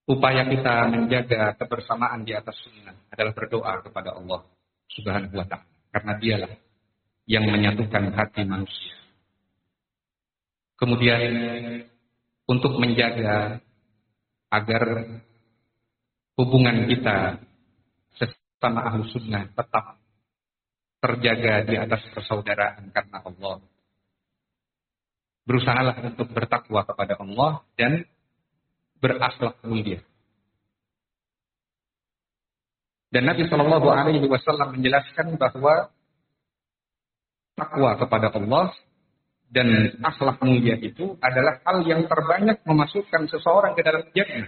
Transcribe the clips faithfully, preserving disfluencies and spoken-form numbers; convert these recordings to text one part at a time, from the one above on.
upaya kita menjaga kebersamaan di atas sunnah adalah berdoa kepada Allah Subhanahu wa Ta'ala, karena Dialah yang menyatukan hati manusia. Kemudian untuk menjaga agar hubungan kita sesama ahlu sunnah tetap terjaga di atas persaudaraan karena Allah, berusahalah untuk bertakwa kepada Allah dan berakhlak mulia. Dan Nabi Shallallahu Alaihi Wasallam menjelaskan bahwa takwa kepada Allah dan akhlak mulia itu adalah hal yang terbanyak memasukkan seseorang ke dalam jannah.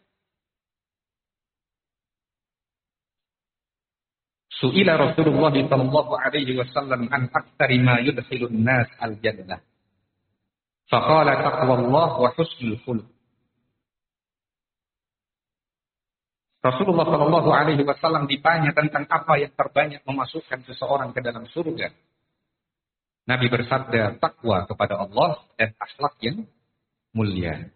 Su'ila Rasulullah Shallallahu Alaihi Wasallam an aktsari ma yudkhilun nas al jannah. Faqala taqwallah wa husnul khuluq. Rasulullah Shallallahu Alaihi Wasallam ditanya tentang apa yang terbanyak memasukkan seseorang ke dalam surga. Nabi bersabda, takwa kepada Allah dan akhlak yang mulia.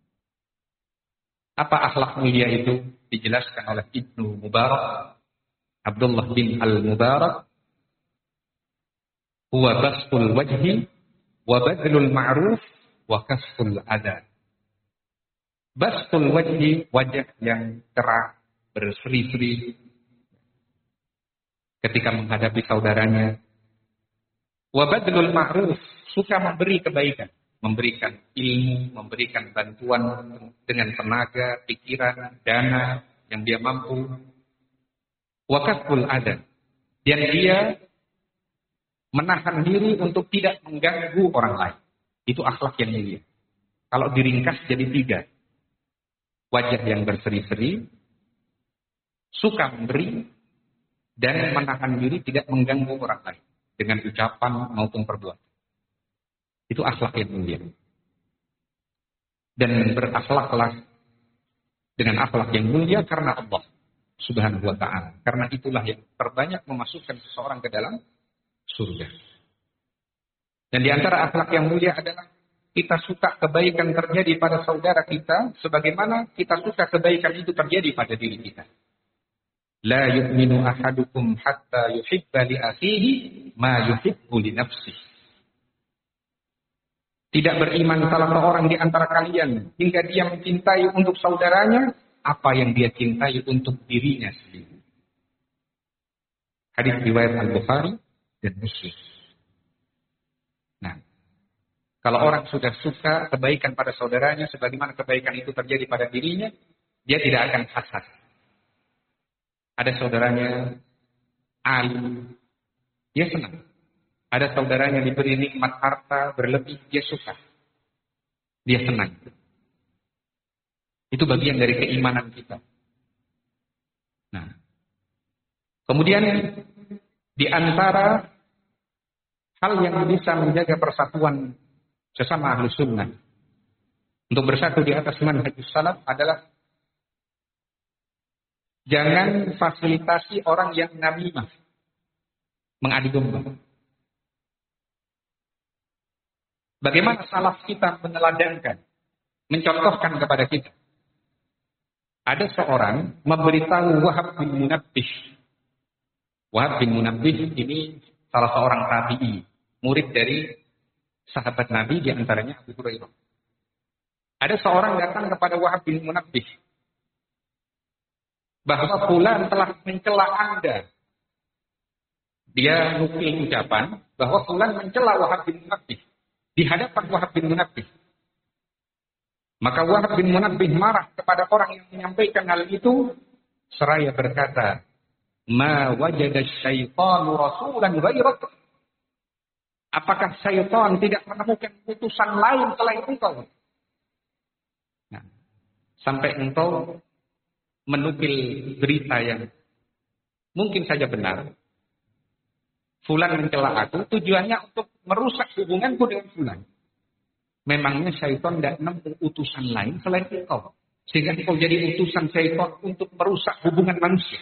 Apa akhlak mulia itu? Dijelaskan oleh Ibnu Mubarak, Abdullah bin Al-Mubarak, huwa basful wajhi wa badlul ma'ruf wa kasful adha. Basful wajhi, wajah yang cerah, berseri-seri ketika menghadapi saudaranya. Wa badlul ma'ruf, suka memberi kebaikan, memberikan ilmu, memberikan bantuan dengan tenaga, pikiran, dana yang dia mampu. Wa kasful adha, dan dia menahan diri untuk tidak mengganggu orang lain. Itu akhlak yang mulia. Kalau diringkas jadi tiga. Wajah yang berseri-seri, suka memberi, dan menahan diri tidak mengganggu orang lain dengan ucapan maupun perbuatan. Itu akhlak yang mulia. Dan berakhlaklah dengan akhlak yang mulia karena Allah Subhanahu wa Ta'ala. Karena itulah yang terbanyak memasukkan seseorang ke dalam surga. Dan di antara akhlak yang mulia adalah kita suka kebaikan terjadi pada saudara kita sebagaimana kita suka kebaikan itu terjadi pada diri kita. La yu'minu ahadukum hatta yuhibba li akhihi ma yuhibbu li nafsihi. Tidak beriman salah seorang di antara kalian hingga dia mencintai untuk saudaranya apa yang dia cintai untuk dirinya sendiri. Hadis riwayat Al-Bukhari dan Muslim. Nah, kalau orang sudah suka kebaikan pada saudaranya sebagaimana kebaikan itu terjadi pada dirinya, dia tidak akan hasad. Ada saudaranya alim, dia senang. Ada saudaranya diberi nikmat harta berlebih, dia suka. Dia senang. Itu bagian dari keimanan kita. Nah, kemudian di antara hal yang bisa menjaga persatuan sesama ahlu sunnah untuk bersatu di atas manhajus salaf adalah jangan fasilitasi orang yang namimah, mengadu domba. Bagaimana salaf kita meneladankan, mencontohkan kepada kita. Ada seorang memberitahu Wahab bin Munabbih. Wahab bin Munabbih ini salah seorang tabi'i, murid dari sahabat Nabi, di antaranya Abu Hurairah. Ada seorang datang kepada Wahab bin Munabbih bahwa fulan telah mencela Anda. Dia nukil ucapan bahwa fulan mencela Wahab bin Munabbih di hadapan Wahab bin Munabbih. Maka Wahab bin Munabbih marah kepada orang yang menyampaikan hal itu seraya berkata, "Ma wajada syaitanu rasulan ghairak." Apakah syaitan tidak menemukan utusan lain selain engkau? Nah, sampai engkau menukil berita yang mungkin saja benar. Fulan mencela aku, tujuannya untuk merusak hubunganku dengan fulan. Memangnya syaitan tidak menemukan utusan lain selain engkau, sehingga engkau jadi utusan syaitan untuk merusak hubungan manusia.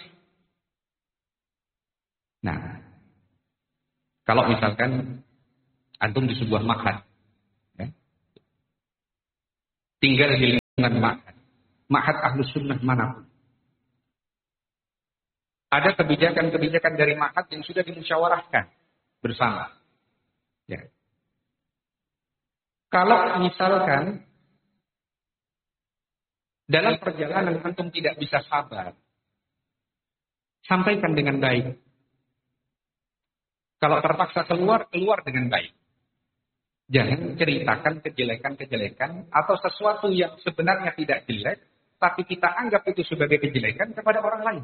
Nah, kalau misalkan antum di sebuah makan, ya, tinggal di lingkungan makan, ma'had ahlus sunnah manapun. Ada kebijakan-kebijakan dari ma'had yang sudah dimusyawarahkan bersama. Ya. Kalau misalkan dalam perjalanan antum tidak bisa sabar, sampaikan dengan baik. Kalau terpaksa keluar, keluar dengan baik. Jangan ceritakan kejelekan-kejelekan atau sesuatu yang sebenarnya tidak jelek, tapi kita anggap itu sebagai kejelekan kepada orang lain.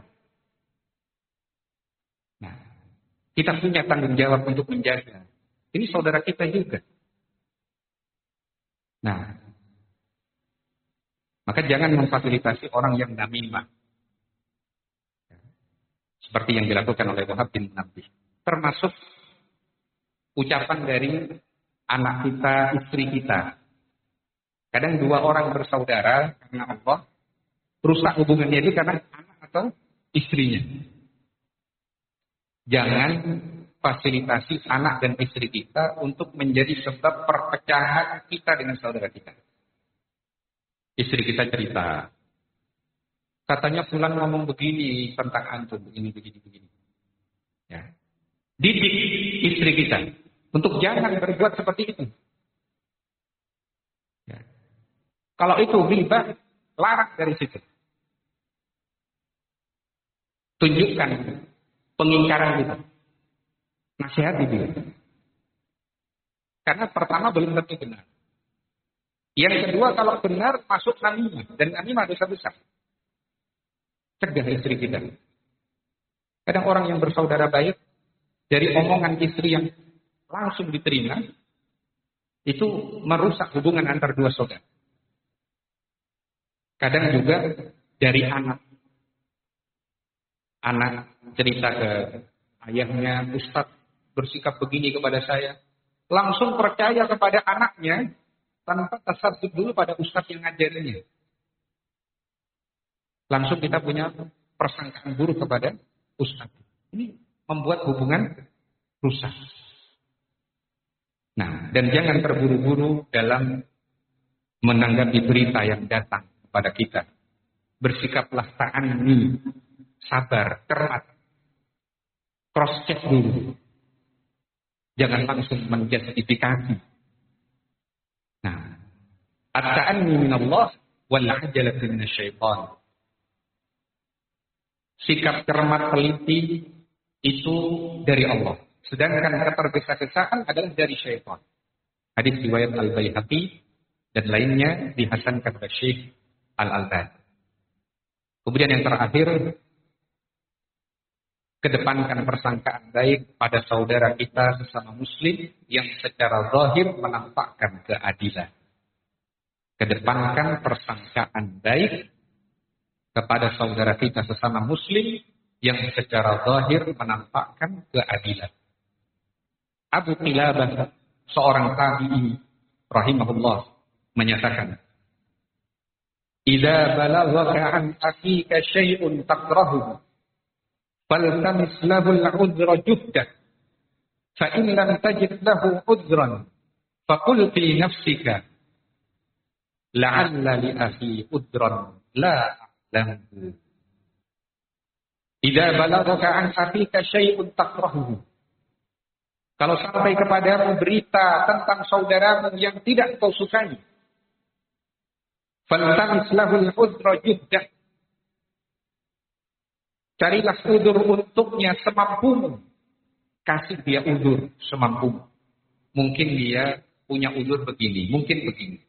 Nah, kita punya tanggung jawab untuk menjaga. Ini saudara kita juga. Nah, maka jangan memfasilitasi orang yang namimah. Seperti yang dilakukan oleh Wahab bin Munabbih. Termasuk ucapan dari anak kita, istri kita. Kadang dua orang bersaudara karena Allah, rusak hubungannya itu karena anak atau istrinya. Jangan fasilitasi anak dan istri kita untuk menjadi sebab perpecahan kita dengan saudara kita. Istri kita cerita, katanya fulan ngomong begini tentang antum, begini, begini, begini. Ya. Didik istri kita untuk jangan berbuat seperti itu. Ya. Kalau itu ghibah, larang dari situ. Tunjukkan pengingkaran kita. Nasihat dia. Karena pertama belum tentu benar. Yang kedua, kalau benar masuk namimah, dan namimah dosa besar. Cegah istri kita. Kadang orang yang bersaudara baik dari omongan istri yang langsung diterima itu merusak hubungan antar dua saudara. Kadang juga dari anak. Anak cerita ke ayahnya, Ustadz bersikap begini kepada saya. Langsung percaya kepada anaknya tanpa tasarruf dulu pada Ustadz yang ngajarinya. Langsung kita punya persangkaan buruk kepada Ustadz. Ini membuat hubungan rusak. Nah, dan jangan terburu-buru dalam menanggapi berita yang datang kepada kita. Bersikaplah ta'anni, sabar, cermat. Cross check dulu. Jangan langsung menjustifikasi. Nah, at-ta'anni minallah wal 'ajalatu minasyaitan. Sikap cermat teliti itu dari Allah. Sedangkan ketergesa-gesaan adalah dari syaitan. Hadis riwayat Al-Baihaqi dan lainnya dihasankan oleh Syekh Al-Albani. Kemudian yang terakhir, kedepankan persangkaan baik pada saudara kita sesama muslim yang secara zahir menampakkan keadilan. Kedepankan persangkaan baik kepada saudara kita sesama muslim yang secara zahir menampakkan keadilan. Abu Qilabah, seorang tabi'i rahimahullah, menyatakan, "Idza balaghaka an akhika syai'un takrahu, faltamis lahu al-'udhra juhdah, fa in lam tajid lahu 'udhran, faqul fi nafsika, la'alla li akhi 'udhran la a'lamu." Idza balaghaka an akhika syai'un takrahu. Kalau sampai kepadamu berita tentang saudaramu yang tidak kau sukai, faltamis lahul udhra juhdah. Carilah udur untuknya semampumu. Kasih dia udur semampumu. Mungkin dia punya udur begini, mungkin begini.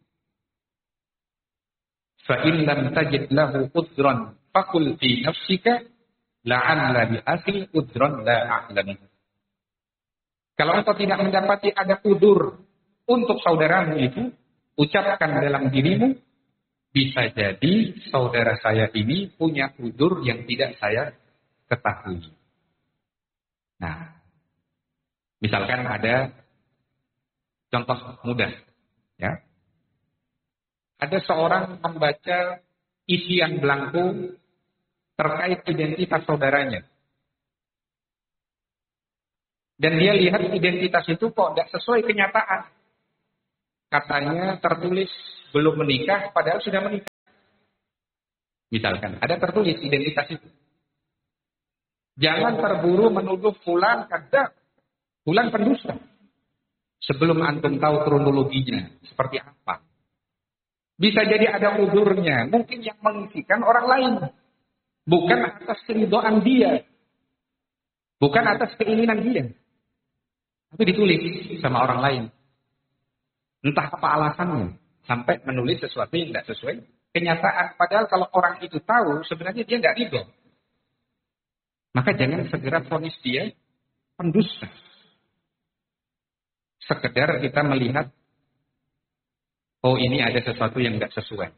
Fa in lam tajid lahu udhran faqul fi nafsika la'alla bi akhi udhran la a'lamu. Kalau engkau tidak mendapati ada udur untuk saudaramu itu, ucapkan dalam dirimu, bisa jadi saudara saya ini punya udur yang tidak saya ketahui. Nah, misalkan ada contoh mudah, ya. Ada seorang membaca isian belangku terkait identitas saudaranya. Dan dia lihat identitas itu kok tidak sesuai kenyataan. Katanya tertulis belum menikah, padahal sudah menikah. Misalkan, ada tertulis identitas itu. Jangan terburu menuduh fulan kadzab, fulan pendusta. Sebelum antum tahu kronologinya, seperti apa. Bisa jadi ada udurnya, mungkin yang mengisikan orang lain. Bukan atas keridhaan dia. Bukan atas keinginan dia. Tapi ditulis sama orang lain. Entah apa alasannya. Sampai menulis sesuatu yang tidak sesuai kenyataan. Padahal kalau orang itu tahu, sebenarnya dia tidak ridho. Maka jangan segera vonis dia pendusta. Sekedar kita melihat, oh ini ada sesuatu yang tidak sesuai.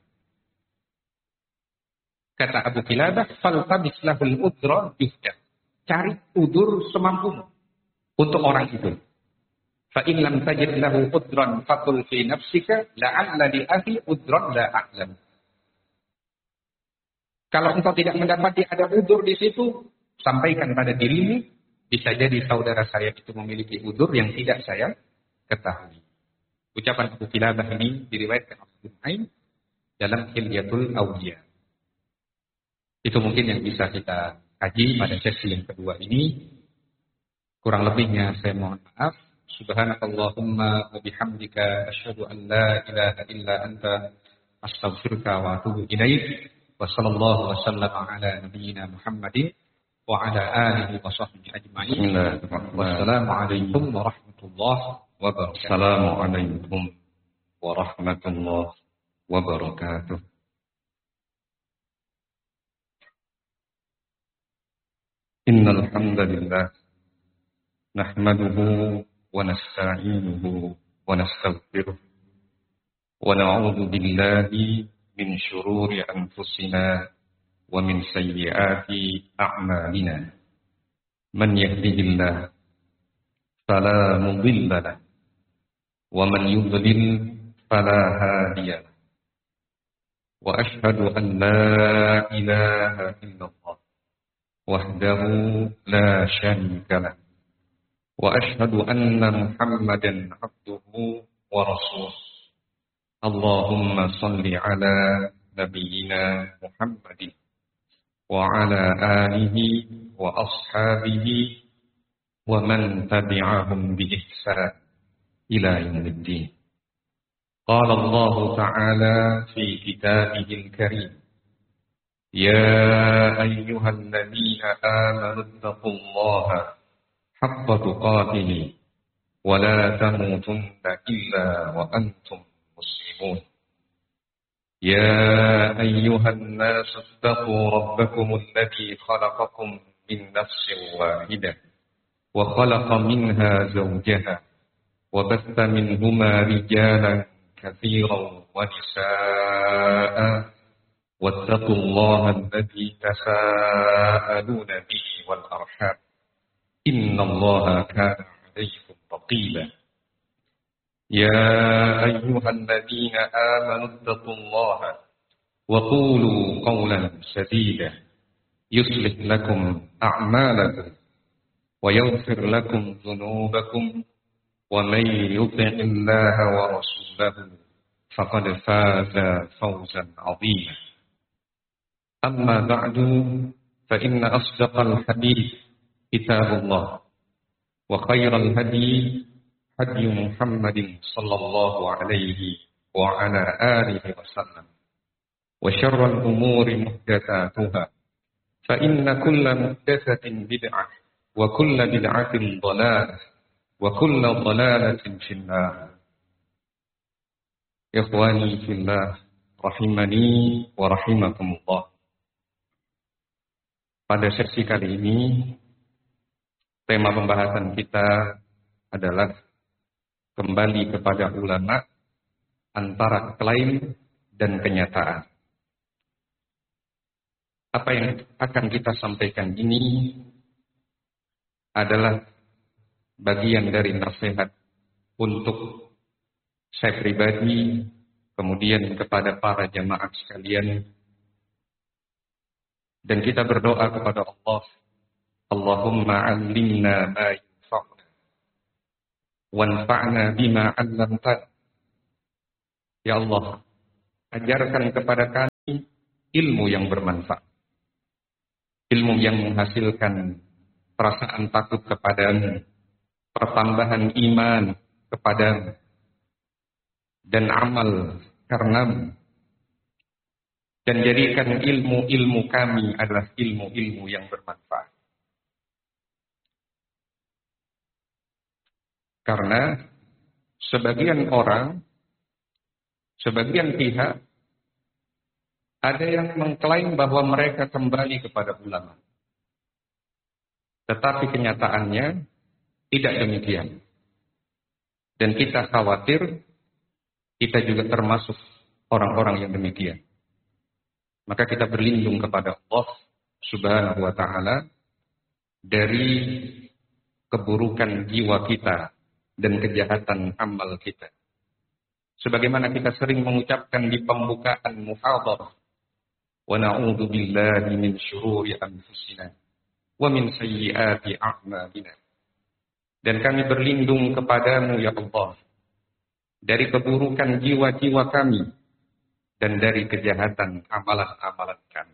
Kata Abu Kilabah, faltabis lahul udra yuhda. Cari udur semampumu untuk orang itu. Fa in lam tajid lahu udran faqul fi nafsika la'alla li akhi udran la a'lam. Kalau engkau tidak mendapati ada udur di situ, sampaikan pada dirimu, bisa jadi saudara saya itu memiliki udur yang tidak saya ketahui. Ucapan Abu Kilabah ini diriwayatkan oleh Ibnu Ain dalam Hilyatul Awliya. Itu mungkin yang bisa kita kaji pada sesi yang kedua ini. Kurang lebihnya saya mohon maaf. Subhanakallahumma wa bihamdika asyhadu an la ilaha illa anta astaghfiruka wa atubu ilaik. Wa sallallahu wa sallama ala nabiyyina Muhammadin wa ala alihi wa sahbihi ajma'in. Wassalamualaikum warahmatullahi wabarakatuh. Assalamualaikum warahmatullahi wabarakatuh. Innal hamdalillah nahmaduhu wa nasta'inuhu wa nastaghfiruh wa na'udzu billahi min shururi anfusina wa min sayyiati a'malina. Man yahdihillahu fala mudilla lahu wa man yudlil fala hadiya lahu. Wa ashhadu an la ilaha illallah wahdahu la syarika lahu wa ashhadu anna Muhammadan abduhu wa rasuluh. Allahumma salli ala nabiyyina Muhammadin wa ala alihi wa ashabihi wa man tabi'ahum bi ihsan ila yaumiddin. Qala Allah ta'ala fi kitabihil karim, ya ayyuhalladzina amanu taqullaha haqqa tuqatih wa la tamutunna illa wa antum muslimun. Ya ayyuhan nas ittaqu rabbakum alladzi khalaqakum min nafsin wahidah wa khalaqa minha zawjaha wa batha minhuma rijalan katsiran wa nisaa'a wattaqullaha alladzi tasaaluna bihi wal arham innallaha kana 'alaykum raqiba. Ya ayyuhalladzina amanu taqullaha wa qulu qawlan sadida yuslih lakum a'malakum wa yaghfir lakum dhunubakum wa man yuti'illaha wa rasulahu faqad faza fawzan 'azima. Amma ba'du, fa inna asdaqal hadits kitabullah wa khairal hadi hadi Muhammadin sallallahu alaihi wa ala alihi wa sallam wa syarral umuri muhdatsatuha fa inna kulla muhdatsatin bid'ah wa kulla bid'atin dhalalah wa kulla dhalalatin finnar. Ikhwani fillah rahimani wa rahimakumullah. Pada sesi kali ini tema pembahasan kita adalah kembali kepada ulama antara klaim dan kenyataan. Apa yang akan kita sampaikan ini adalah bagian dari nasihat untuk saya pribadi, kemudian kepada para jamaah sekalian, dan kita berdoa kepada Allah, Allahumma 'allimna ma yanfa'una wanfa'na bima 'allamtana. Ya Allah, ajarkan kepada kami ilmu yang bermanfaat. Ilmu yang menghasilkan perasaan takut kepadamu, pertambahan iman kepadamu, dan amal karenamu. Dan jadikan ilmu-ilmu kami adalah ilmu-ilmu yang bermanfaat. Karena sebagian orang, sebagian pihak, ada yang mengklaim bahwa mereka kembali kepada ulama. Tetapi kenyataannya tidak demikian. Dan kita khawatir kita juga termasuk orang-orang yang demikian. Maka kita berlindung kepada Allah Subhanahu wa ta'ala dari keburukan jiwa kita dan kejahatan amal kita. Sebagaimana kita sering mengucapkan di pembukaan muhadharah, wa na'udzu billahi min syururi anfusina wa min sayyiati a'malina. Dan kami berlindung kepadamu ya Allah dari keburukan jiwa-jiwa kami dan dari kejahatan amalan-amalan kami.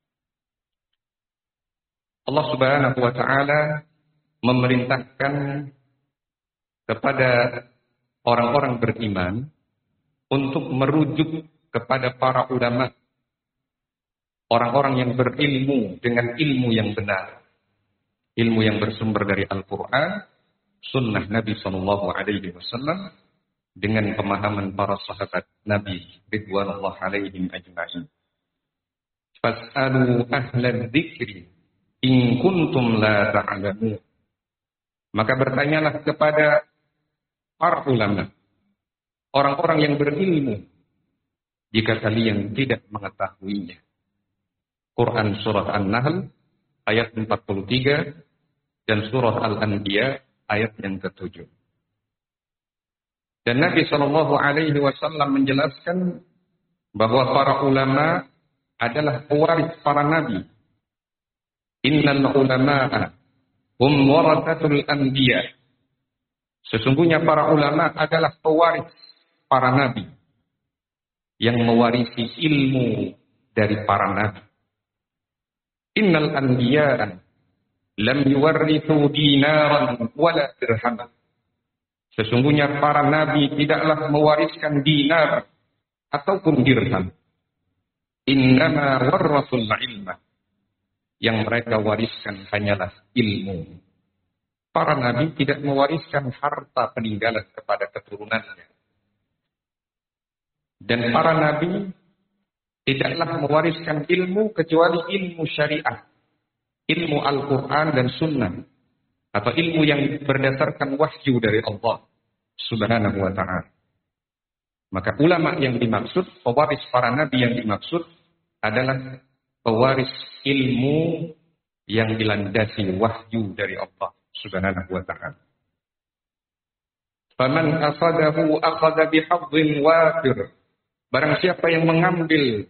Allah Subhanahu wa ta'ala memerintahkan kepada orang-orang beriman untuk merujuk kepada para ulama, orang-orang yang berilmu dengan ilmu yang benar, ilmu yang bersumber dari Al-Quran, Sunnah Nabi Sallallahu Alaihi Wasallam, dengan pemahaman para sahabat Nabi ridwanullah alaihim ajma'in. Fas'alu ahla dzikri in kuntum la ta'lamun. Maka bertanyalah kepada para ulama, orang-orang yang berilmu, jika kalian tidak mengetahuinya. Quran surah An-Nahl ayat empat puluh tiga dan surah Al-Anbiya ayat yang ketujuh. Dan Nabi Shallallahu Alaihi Wasallam menjelaskan bahwa para ulama adalah pewaris para nabi. Innal ulama'a hum warathatul anbiya. Sesungguhnya para ulama adalah pewaris para nabi yang mewarisi ilmu dari para nabi. Innal anbiya'a lam yuwarrithu dinaran wala dirhaman. Sesungguhnya para nabi tidaklah mewariskan dinar ataupun dirham. Innama warrasul ilma. Yang mereka wariskan hanyalah ilmu. Para nabi tidak mewariskan harta peninggalan kepada keturunannya. Dan para nabi tidaklah mewariskan ilmu kecuali ilmu syariah. Ilmu Al-Quran dan Sunnah. Atau ilmu yang berdasarkan wahyu dari Allah Subhanahu wa ta'ala. Maka ulama yang dimaksud, pewaris para nabi yang dimaksud adalah pewaris ilmu yang dilandasi wahyu dari Allah Subhanahu wa ta'ala. Faman akhadahu akhadha bihadhin wafir. Barang siapa yang mengambil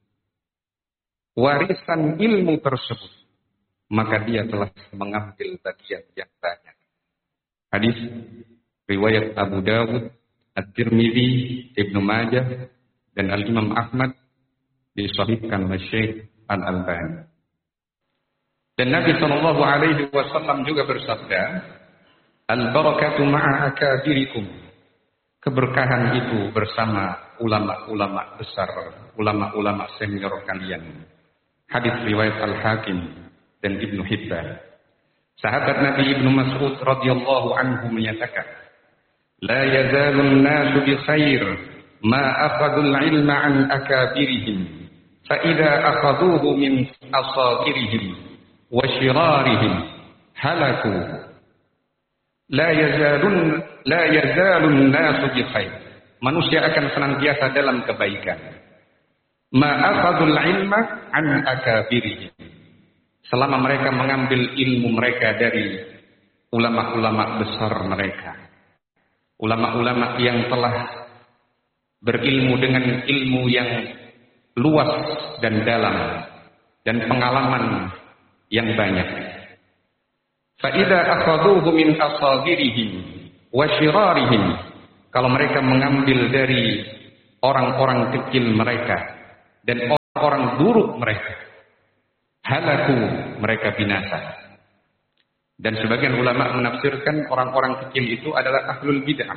warisan ilmu tersebut, maka dia telah mengambil bagian yang banyak. Hadis riwayat Abu Dawud, At-Tirmidzi, Ibnu Majah, dan Al-Imam Ahmad disahihkan oleh Syekh Al-Albani. Dan Nabi Shallallahu Alaihi Wasallam juga bersabda, Al-barakatu ma'a akabirikum. Keberkahan itu bersama ulama-ulama besar, ulama-ulama senior kalian. Hadis riwayat Al-Hakim dan Ibnu Hibban. Sahabat Nabi Ibnu Mas'ud radhiyallahu anhu menyatakan, la yazalun nasu bi khair ma akhadul ilma an akabirihim fa idza akhaduhu min asagirihim wa shirarihim halaku. La yazalun la yazalun nasu bi khair. Manusia akan senantiasa dalam kebaikan. Ma akhadul ilma an akabirihim. Selama mereka mengambil ilmu mereka dari ulama-ulama besar mereka. Ulama-ulama yang telah berilmu dengan ilmu yang luas dan dalam. Dan pengalaman yang banyak. فَإِذَا أَخَذُوهُ مِنْ أَصَاغِرِهِمْ وَشِرَارِهِمْ. Kalau mereka mengambil dari orang-orang kecil mereka dan orang-orang buruk mereka. Halaku, mereka binasa. Dan sebagian ulama menafsirkan orang-orang kecil itu adalah ahlul bid'ah.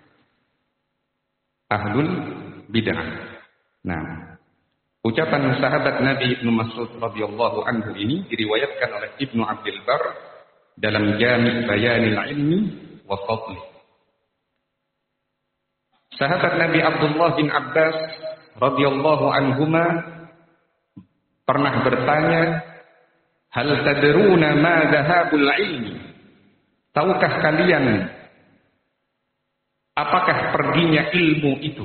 Ahlul bid'ah. Nah, ucapan sahabat Nabi Ibnu Mas'ud radhiyallahu anhu ini diriwayatkan oleh Ibnu Abdul Bar dalam Jami' Bayanil Ilmi wa Fadli. Sahabat Nabi Abdullah bin Abbas radhiyallahu anhuma pernah bertanya, hal tadruna ma dhahabul ilmi? Tahukah kalian apakah perginya ilmu itu?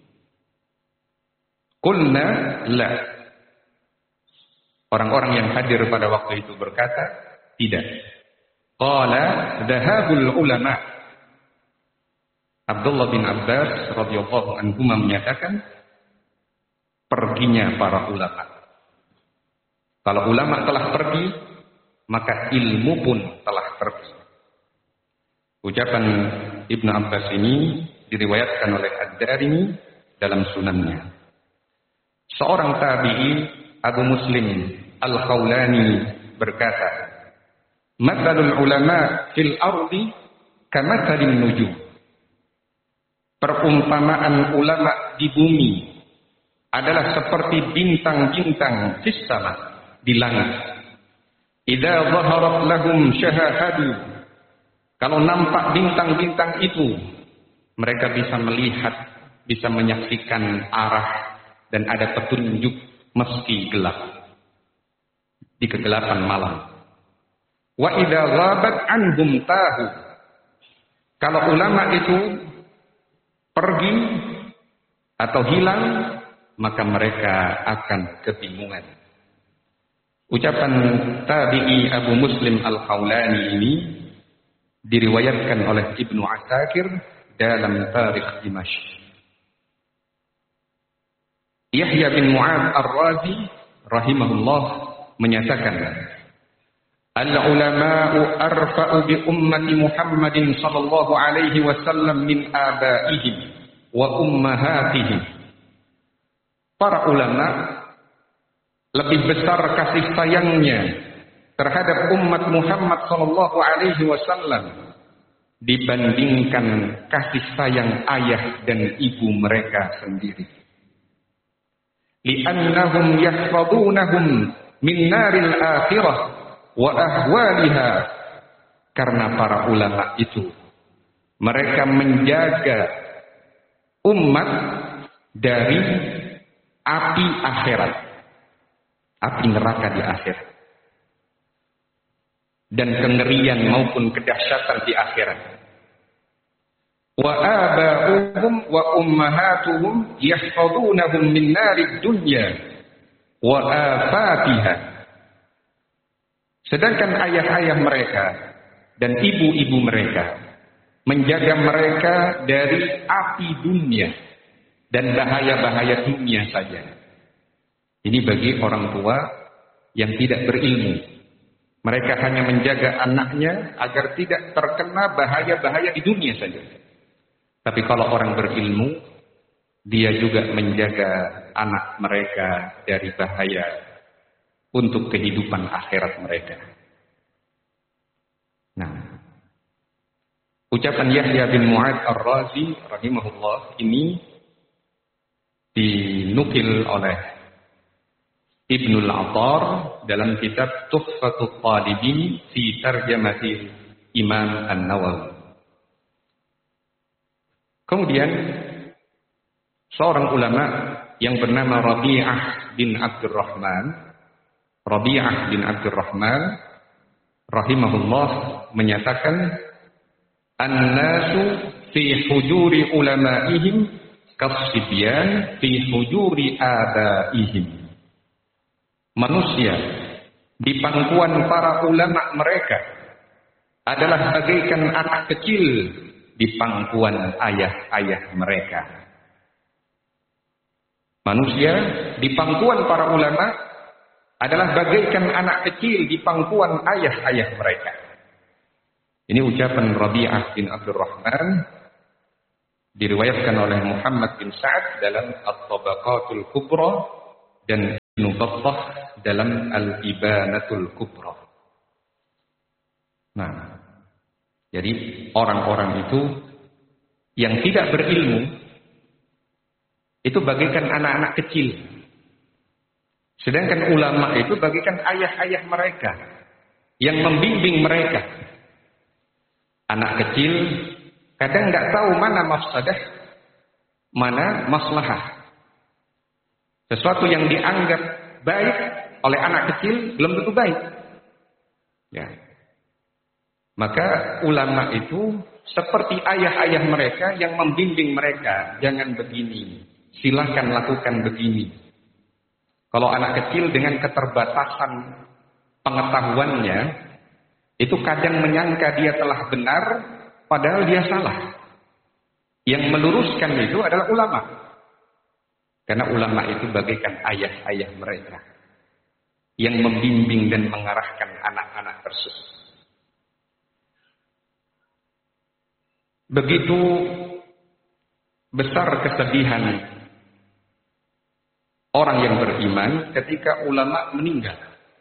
Qulna la. Orang-orang yang hadir pada waktu itu berkata, tidak. Qala dhahabul ulama. Abdullah bin Abbas radhiyallahu anhu menyatakan perginya para ulama. Kalau ulama telah pergi, maka ilmu pun telah pergi. Ucapan Ibnu Abbas ini diriwayatkan oleh Ad-Darimi dalam sunannya. Seorang tabi'i Abu Muslim Al-Khawlani berkata, "Matsalul ulama fil ardi kamatsalin nujum." Perumpamaan ulama di bumi adalah seperti bintang-bintang fis sama, di langit. Idza zaharat lahum syahahadu. Kalau nampak bintang-bintang itu, mereka bisa melihat, bisa menyaksikan arah dan ada petunjuk meski gelap. Di kegelapan malam. Wa idza ghabat anhum tahu. Kalau ulama itu pergi atau hilang, maka mereka akan kebingungan. Ucapan tabi'i Abu Muslim Al-Khawlani ini diriwayatkan oleh Ibnu Asakir dalam Tarikh Dimashq. Yahya bin Mu'ad Ar-Razi rahimahullah menyatakan, al-ulama'u arfa'u bi ummati Muhammadin sallallahu alaihi wasallam min abaihim wa ummahatihim. Para ulama lebih besar kasih sayangnya terhadap umat Muhammad sallallahu alaihi wasallam dibandingkan kasih sayang ayah dan ibu mereka sendiri. Li'annahum yahfadunahum min naril akhirah wa ahwaliha. Karena para ulama itu mereka menjaga umat dari api akhirat, api neraka di akhirat, dan kengerian maupun kedahsyatan di akhirat. Wa aba'uhum wa ummahatuhum yahfadunahum min narid dunya wa afatiha. Sedangkan ayah-ayah mereka dan ibu-ibu mereka menjaga mereka dari api dunia dan bahaya-bahaya dunia saja. Ini bagi orang tua yang tidak berilmu. Mereka hanya menjaga anaknya agar tidak terkena bahaya-bahaya di dunia saja. Tapi kalau orang berilmu, dia juga menjaga anak mereka dari bahaya untuk kehidupan akhirat mereka. Nah, ucapan Yahya bin Mu'ad Ar-Razi rahimahullah ini dinukil oleh Ibnul Attar dalam kitab Tuhfatul Talibin fi Tarjamati Imam An-Nawawi. Kemudian seorang ulama yang bernama Rabi'ah bin Abdurrahman, Rabi'ah bin Abdurrahman rahimahullah menyatakan, an-nasu fi hujuri ulama'ihim kasibyan fi hujuri abaihim. Manusia di pangkuan para ulama mereka adalah bagaikan anak kecil di pangkuan ayah-ayah mereka. Manusia di pangkuan para ulama adalah bagaikan anak kecil di pangkuan ayah-ayah mereka. Ini ucapan Rabi'ah bin Abdurrahman, diriwayatkan oleh Muhammad bin Sa'ad dalam At-Tabaqatul Kubra dan Ibnu Battah dalam Al-Ibanatul Kubra. Nah, jadi orang-orang itu yang tidak berilmu itu bagaikan anak-anak kecil. Sedangkan ulama itu bagaikan ayah-ayah mereka yang membimbing mereka. Anak kecil kadang nggak tahu mana mafsadah, mana maslahah. Sesuatu yang dianggap baik oleh anak kecil belum tentu baik. Ya. Maka ulama itu seperti ayah-ayah mereka yang membimbing mereka, jangan begini, silakan lakukan begini. Kalau anak kecil dengan keterbatasan pengetahuannya, itu kadang menyangka dia telah benar, padahal dia salah. Yang meluruskan itu adalah ulama. Karena ulama itu bagaikan ayah-ayah mereka yang membimbing dan mengarahkan anak-anak tersebut. Begitu besar kesedihan orang yang beriman ketika ulama meninggal.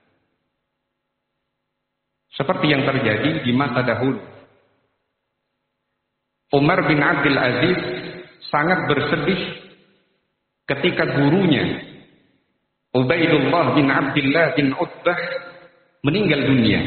Seperti yang terjadi di masa dahulu. Umar bin Abdul Aziz sangat bersedih ketika gurunya Ubaidullah bin Abdullah bin Utbah meninggal dunia.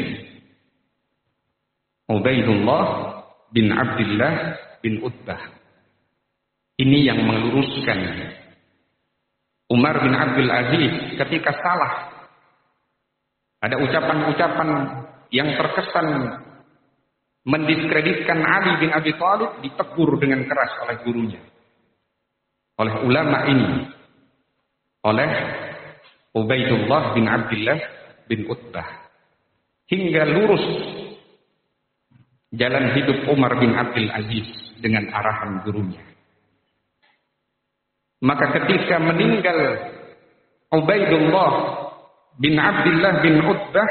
Ubaidullah bin Abdullah bin Utbah. Ini yang meluruskan Umar bin Abdul Aziz ketika salah. Ada ucapan-ucapan yang terkesan mendiskreditkan Ali bin Abi Thalib, ditegur dengan keras oleh gurunya. Oleh ulama ini. Oleh Ubaidullah bin Abdullah bin Utbah. Hingga lurus jalan hidup Umar bin Abdul Aziz dengan arahan gurunya. Maka ketika meninggal Ubaidullah bin Abdullah bin Utbah,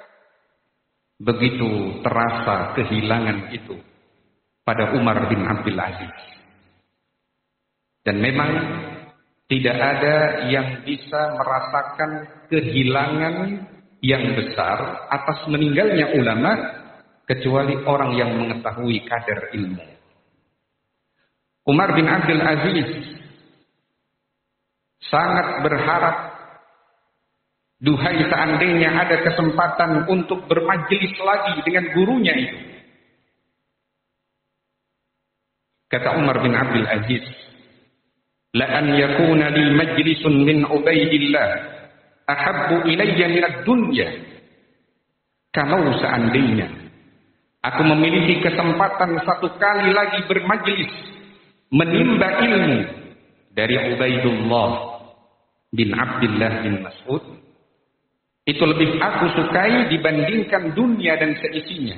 begitu terasa kehilangan itu pada Umar bin Abdul Aziz. Dan memang tidak ada yang bisa merasakan kehilangan yang besar atas meninggalnya ulama kecuali orang yang mengetahui kadar ilmu. Umar bin Abdul Aziz sangat berharap, duhai seandainya ada kesempatan untuk bermajelis lagi dengan gurunya itu. Kata Umar bin Abdul Aziz, la an yakuna li majlisun min Ubaidillah ahabbu ilayya min ad-dunya. Kalau seandainya aku memiliki kesempatan satu kali lagi bermajlis menimba ilmu dari Ubaidullah bin Abdullah bin Mas'ud, itu lebih aku sukai dibandingkan dunia dan seisinya.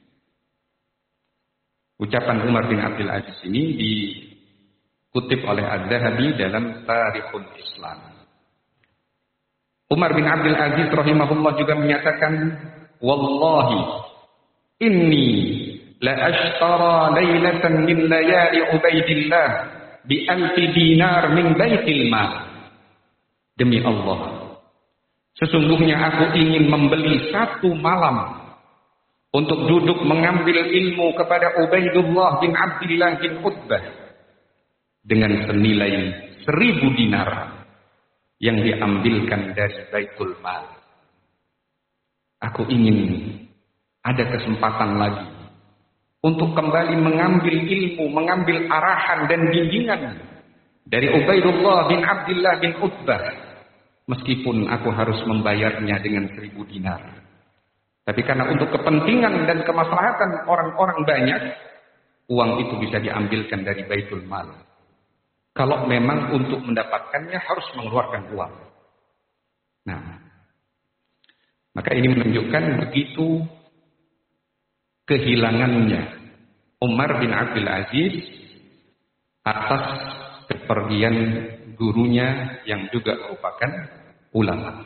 Ucapan Umar bin Abdul Aziz ini dikutip oleh Az-Zahabi dalam Tarikhul Islam. Umar bin Abdul Aziz rahimahullah juga menyatakan, wallahi inni la ashtara laylatan min layali Ubaidillah bi alfi dinar min baitil mal. Demi Allah, sesungguhnya aku ingin membeli satu malam untuk duduk mengambil ilmu kepada Ubaidullah bin Abdullah bin Utbah dengan senilai seribu dinar yang diambilkan dari Baitul Mal. Aku ingin ada kesempatan lagi untuk kembali mengambil ilmu, mengambil arahan dan bimbingan dari Ubaidullah bin Abdullah bin Utbah, meskipun aku harus membayarnya dengan seribu dinar. Tapi karena untuk kepentingan dan kemaslahatan orang-orang banyak, uang itu bisa diambilkan dari Baitul Mal. Kalau memang untuk mendapatkannya harus mengeluarkan uang. Nah, maka ini menunjukkan begitu kehilangannya Umar bin Abdul Aziz atas kepergian gurunya yang juga merupakan ulama.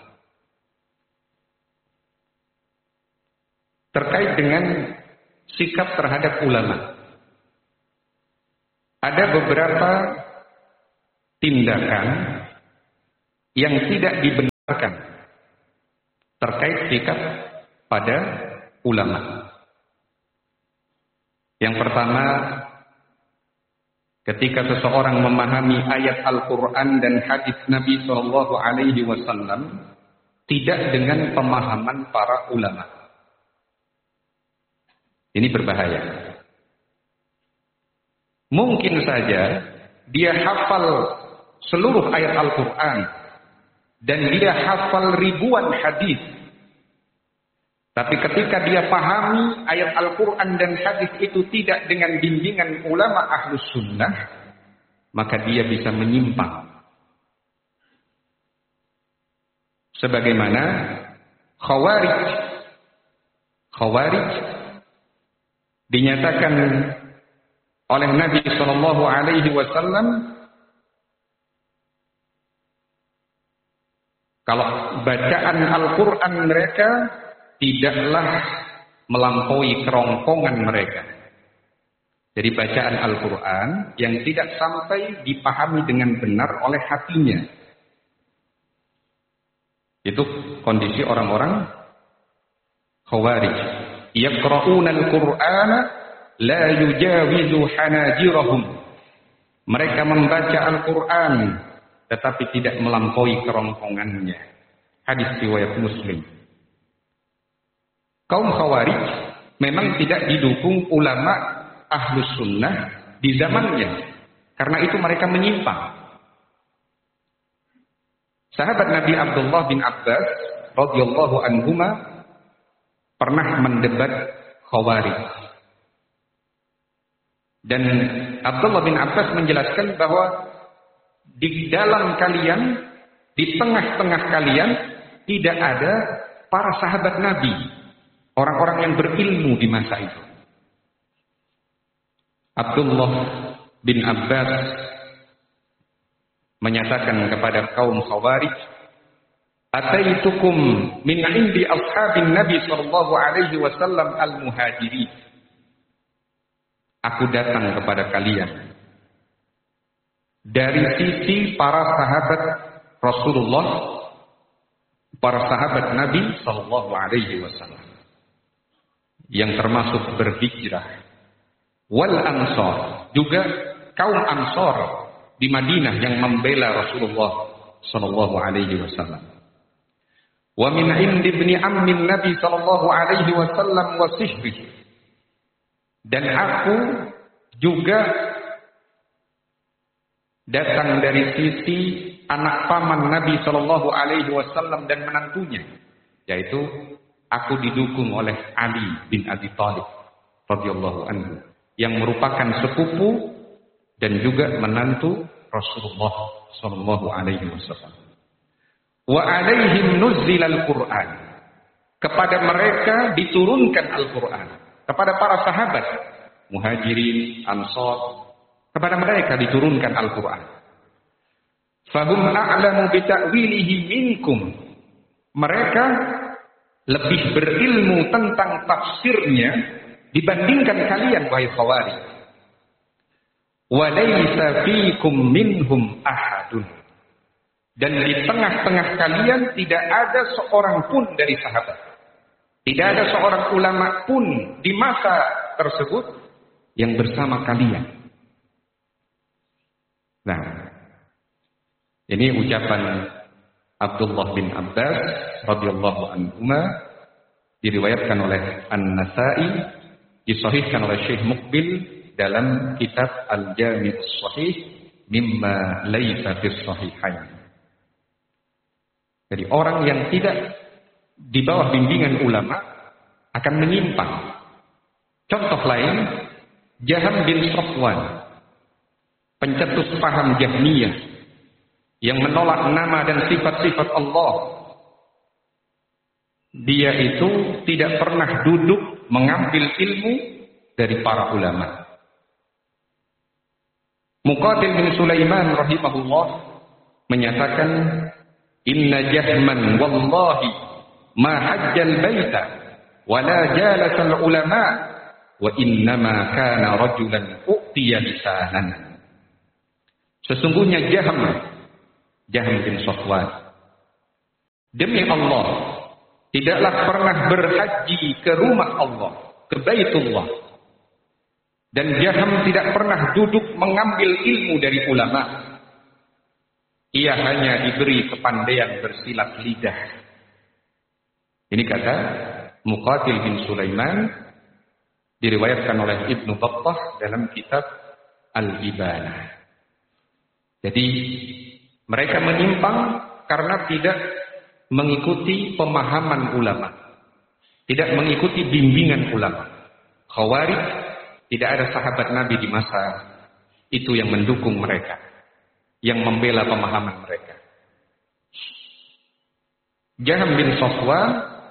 Terkait dengan sikap terhadap ulama, ada beberapa tindakan yang tidak dibenarkan terkait sikap pada ulama. Yang pertama, ketika seseorang memahami ayat Al-Quran dan hadis Nabi Shallallahu Alaihi Wasallam tidak dengan pemahaman para ulama, ini berbahaya. Mungkin saja dia hafal seluruh ayat Al-Quran dan dia hafal ribuan hadis, tapi ketika dia pahami ayat Al-Quran dan hadis itu tidak dengan bimbingan ulama ahlus sunnah, maka dia bisa menyimpang. Sebagaimana Khawarij. Khawarij dinyatakan oleh Nabi Shallallahu Alaihi Wasallam kalau bacaan Al-Quran mereka tidaklah melampaui kerongkongan mereka. Jadi bacaan Al-Quran yang tidak sampai dipahami dengan benar oleh hatinya. Itu kondisi orang-orang Khawarij. Yaqra'una al-Qur'ana la yujawizu hanajirahum. Mereka membaca Al-Quran tetapi tidak melampaui kerongkongannya. Hadis riwayat Muslim. Kaum Khawarij memang tidak didukung ulama ahlus sunnah di zamannya. Karena itu mereka menyimpang. Sahabat Nabi Abdullah bin Abbas radhiyallahu anhuma pernah mendebat Khawarij. Dan Abdullah bin Abbas menjelaskan bahwa di dalam kalian, di tengah-tengah kalian tidak ada para sahabat Nabi, orang-orang yang berilmu di masa itu. Abdullah bin Abbas menyatakan kepada kaum Khawarij, "Ataitukum min indi ashabin Nabi sallallahu alaihi wasallam al-muhajirin." Aku datang kepada kalian dari sisi para sahabat Rasulullah, para sahabat Nabi sallallahu alaihi wasallam yang termasuk berhijrah. Wal Ansar, juga kaum Ansar di Madinah yang membela Rasulullah sallallahu alaihi wasallam. Wa min indi ibni ammin Nabi sallallahu alaihi wasallam wa sihri. Dan aku juga datang dari sisi anak paman Nabi sallallahu alaihi wasallam dan menantunya, yaitu aku didukung oleh Ali bin Abi Thalib radhiyallahu anhu yang merupakan sepupu dan juga menantu Rasulullah sallallahu alaihi wasallam. Wa alaihim nuzzilal Qur'an. Kepada mereka diturunkan Al-Qur'an. Kepada para sahabat Muhajirin, Ansar, kepada mereka diturunkan Al-Qur'an. Fahum a'lamu bita'wilihi minkum. Mereka lebih berilmu tentang tafsirnya dibandingkan kalian, wahai Khawarij. Walaysa fikum minhum ahadun. Dan di tengah-tengah kalian tidak ada seorang pun dari sahabat. Tidak ada seorang ulama pun di masa tersebut yang bersama kalian. Nah, ini ucapan Abdullah bin Abbas radhiyallahu anhuma diriwayatkan oleh An-Nasa'i, disahihkan oleh Syekh Muqbil dalam kitab Al-Jami' As-Sahih mimma laysa fis sahihain. Jadi orang yang tidak di bawah bimbingan ulama akan menyimpang. Contoh lain, Jaham bin Safwan, pencetus paham Jahmiyah yang menolak nama dan sifat-sifat Allah. Dia itu tidak pernah duduk mengambil ilmu dari para ulama. Muqatil bin Sulaiman rahimahullah menyatakan, "Inna Jahman wallahi ma hajjal baita wa la jalasal ulama wa innama kana rajulan u'tiya lisanan." Sesungguhnya Jaham, Jaham bin Safwan, Demi Allah, tidaklah pernah berhaji ke rumah Allah, ke Baitullah. Dan Jaham tidak pernah duduk mengambil ilmu dari ulama. Ia hanya diberi kepandaian bersilat lidah. Ini kata Muqatil bin Sulaiman, diriwayatkan oleh Ibnu Battah dalam kitab Al-Ibanah. Jadi mereka menyimpang karena tidak mengikuti pemahaman ulama, tidak mengikuti bimbingan ulama. Khawarij, tidak ada sahabat Nabi di masa itu yang mendukung mereka, yang membela pemahaman mereka. Jaham bin Safwan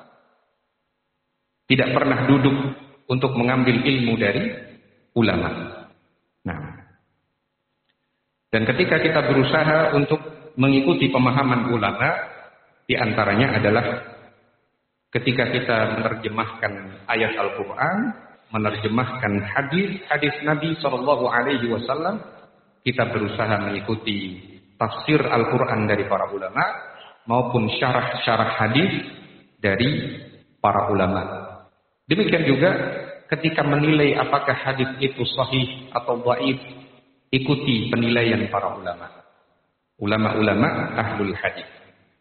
tidak pernah duduk untuk mengambil ilmu dari ulama. Nah, dan ketika kita berusaha untuk mengikuti pemahaman ulama, di antaranya adalah ketika kita menerjemahkan ayat Al-Quran, menerjemahkan hadis-hadis Nabi Shallallahu Alaihi Wasallam, kita berusaha mengikuti tafsir Al-Quran dari para ulama maupun syarah-syarah hadis dari para ulama. Demikian juga ketika menilai apakah hadis itu sahih atau dhaif, ikuti penilaian para ulama, ulama-ulama ahlul hadis.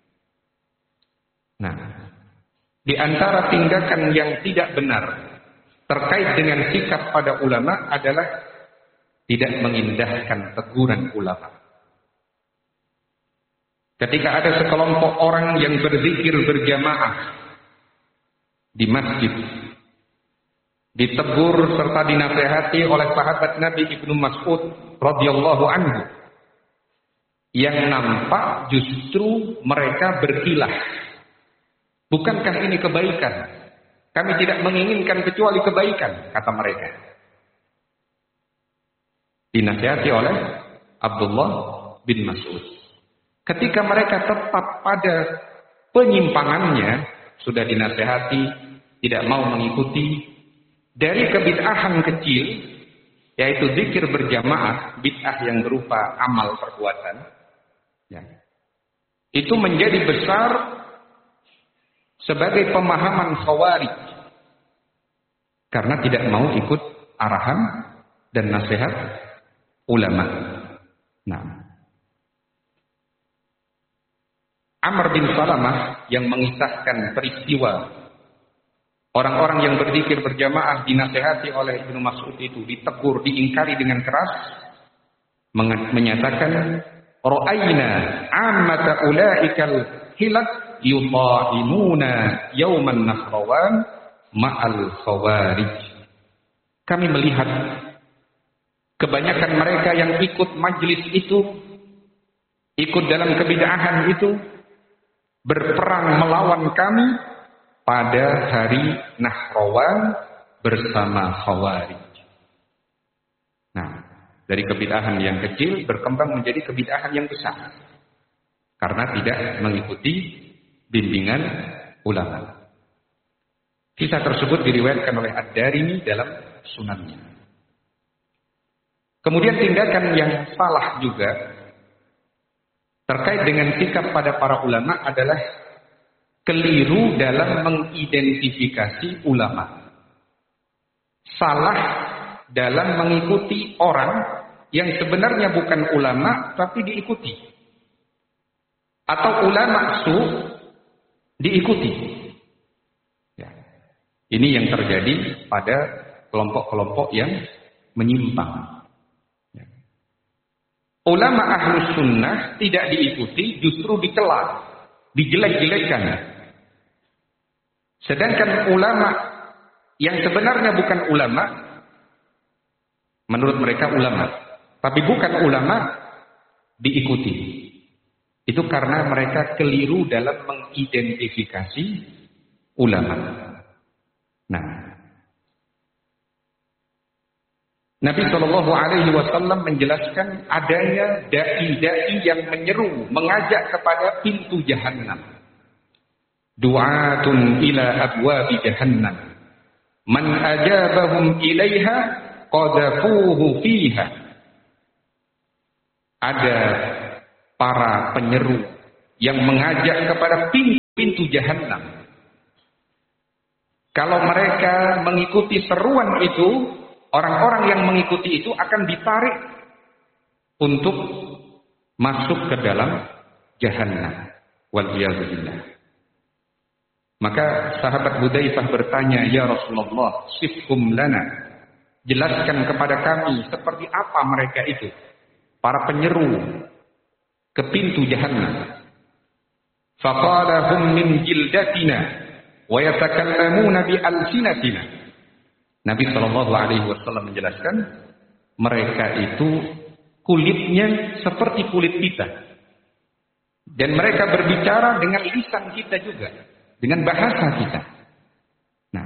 Nah, di antara tindakan yang tidak benar terkait dengan sikap pada ulama adalah tidak mengindahkan teguran ulama. Ketika ada sekelompok orang yang berzikir berjamaah di masjid, ditegur serta dinasehati oleh sahabat Nabi Ibnu Mas'ud radhiyallahu anhu, yang nampak justru mereka berkilah. Bukankah ini kebaikan? Kami tidak menginginkan kecuali kebaikan, kata mereka. Dinasihati oleh Abdullah bin Mas'ud. Ketika mereka tetap pada penyimpangannya, sudah dinasihati, tidak mau mengikuti, dari kebid'ahan kecil, yaitu zikir berjamaah, bid'ah yang berupa amal perbuatan, ya, itu menjadi besar sebagai pemahaman Khawarij, karena tidak mau ikut arahan dan nasihat ulama. Nah, Amr bin Salamah yang mengisahkan peristiwa orang-orang yang berzikir berjamaah dinasehati oleh Ibnu Mas'ud itu, ditegur, diingkari dengan keras, menyatakan, ra'ayna ammata ulaikal hilak yuta'imuna yauman nahrawan ma'al khawarij. Kami melihat kebanyakan mereka yang ikut majlis itu, ikut dalam kebid'ahan itu, berperang melawan kami pada hari Nahrawan bersama Khawarij. Nah, dari kebid'ahan yang kecil berkembang menjadi kebid'ahan yang besar karena tidak mengikuti bimbingan ulama. Kisah tersebut diriwayatkan oleh Ad-Darimi dalam sunannya. Kemudian tindakan yang salah juga terkait dengan sikap pada para ulama adalah keliru dalam mengidentifikasi ulama. Salah dalam mengikuti orang yang sebenarnya bukan ulama tapi diikuti. Atau ulama su diikuti. Ya. Ini yang terjadi pada kelompok-kelompok yang menyimpang. Ya. Ulama ahlus sunnah tidak diikuti, justru dicela, dijelek-jelekan. Sedangkan ulama yang sebenarnya bukan ulama, menurut mereka ulama, tapi bukan ulama, diikuti. Itu karena mereka keliru dalam mengidentifikasi ulama. Nah, Nabi Shallallahu Alaihi Wasallam menjelaskan adanya dai-dai yang menyeru, mengajak kepada pintu jahannam. Du'atun ila abwabi jahannam. Man ajabahum ilaiha qadhafuhu fiha. Ada para penyeru yang mengajak kepada pintu pintu Jahannam. Kalau mereka mengikuti seruan itu, orang-orang yang mengikuti itu akan ditarik untuk masuk ke dalam Jahannam. Wal'iyadzubillah. Maka sahabat Hudzaifah bertanya, "Ya Rasulullah, sifhum lana." Jelaskan kepada kami seperti apa mereka itu, para penyeru ke pintu Jahannam. Faqala hum min jildatina wa yatakallamuna bi alsinatina. Nabi sallallahu alaihi wasallam menjelaskan, mereka itu kulitnya seperti kulit kita. Dan mereka berbicara dengan lisan kita juga, dengan bahasa kita. Nah,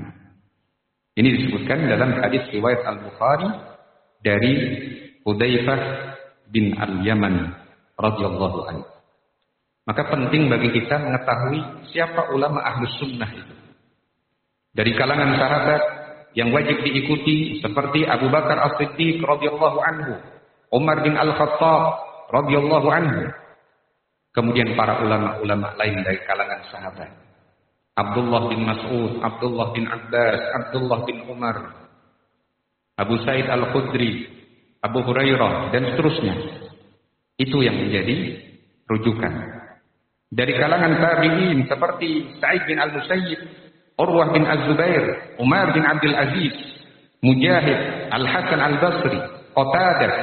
ini disebutkan dalam hadis riwayat Al-Bukhari dari Hudzaifah bin Al-Yaman radhiyallahu anhu. Maka penting bagi kita mengetahui siapa ulama Ahlus Sunnah itu. Dari kalangan sahabat yang wajib diikuti seperti Abu Bakar As-Siddiq radhiyallahu anhu, Umar bin Al-Khattab radhiyallahu anhu. Kemudian para ulama-ulama lain dari kalangan sahabat. Abdullah bin Mas'ud, Abdullah bin Abbas, Abdullah bin Umar, Abu Sa'id Al-Khudri, Abu Hurairah, dan seterusnya. Itu yang menjadi rujukan. Dari kalangan tabi'in seperti Sa'id bin Al-Musayyib, Urwah bin Az-Zubair, Umar bin Abdul Aziz, Mujahid, Al-Hasan Al-Basri, Qatadah,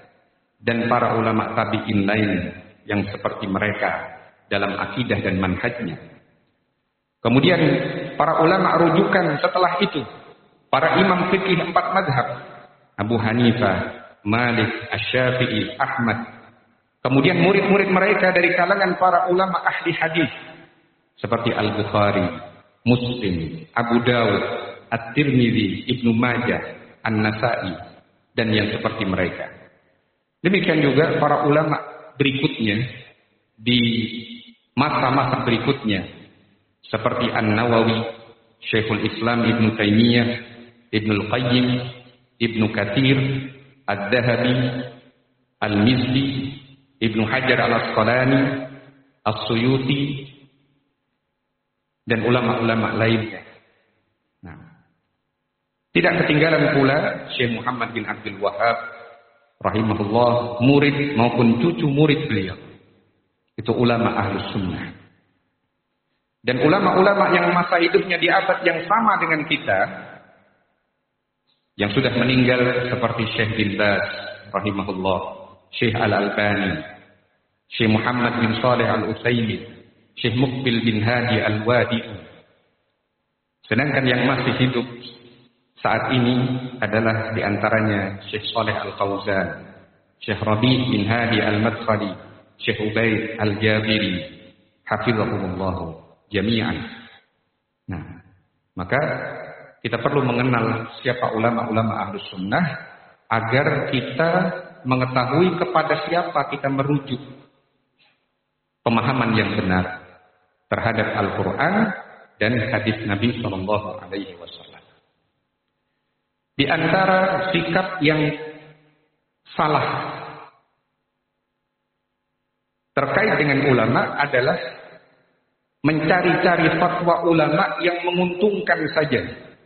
dan para ulama tabi'in lain yang seperti mereka dalam akidah dan manhajnya. Kemudian para ulama rujukan setelah itu, para imam fikih empat madhab, Abu Hanifah, Malik, Asy-Syafi'i, Ahmad. Kemudian murid-murid mereka dari kalangan para ulama ahli hadis seperti Al-Bukhari, Muslim, Abu Dawud, At-Tirmidzi, Ibnu Majah, An-Nasa'i, dan yang seperti mereka. Demikian juga para ulama berikutnya di masa-masa berikutnya seperti An-Nawawi, Syekhul Islam Ibnu Taimiyah, Ibnu Qayyim, Ibnu Katsir, Ad-Dahabi, Al-Mizzi, Ibnu Hajar Al-Asqalani, As-Suyuti, dan ulama-ulama lainnya. Nah, tidak ketinggalan pula Syekh Muhammad bin Abdul Wahhab rahimahullah, murid maupun cucu murid beliau. Itu ulama Ahlus Sunnah. Dan ulama-ulama yang masa hidupnya di abad yang sama dengan kita, yang sudah meninggal seperti Syekh bin Baz rahimahullah, Syekh Al-Albani, Syekh Muhammad bin Shalih Al-Utsaimin, Syekh Muqbil bin Hadi Al-Wadi'i. Sedangkan yang masih hidup saat ini adalah diantaranya Syekh Shalih Al-Fauzan, Syekh Rabi' bin Hadi Al-Madkhali, Syekh Ubaid Al-Jabiri, hafizahumullah jami'an. Nah, maka kita perlu mengenal siapa ulama-ulama Ahlus Sunnah agar kita mengetahui kepada siapa kita merujuk pemahaman yang benar terhadap Al-Quran dan hadis Nabi Sallallahu Alaihi Wasallam. Di antara sikap yang salah terkait dengan ulama adalah mencari-cari fatwa ulama yang menguntungkan saja.